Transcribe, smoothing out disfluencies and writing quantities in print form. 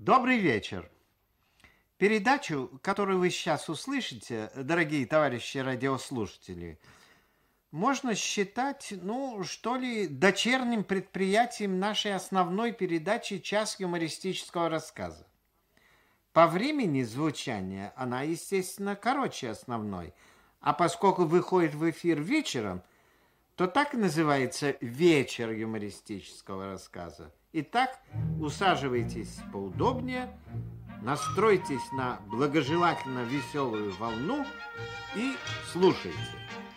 Добрый вечер. Передачу, которую вы сейчас услышите, дорогие товарищи радиослушатели, можно считать, что ли, дочерним предприятием нашей основной передачи «Час юмористического рассказа». По времени звучания она, естественно, короче основной, а поскольку выходит в эфир вечером, то так и называется «Вечер юмористического рассказа». Итак, усаживайтесь поудобнее, настройтесь на благожелательно веселую волну и слушайте.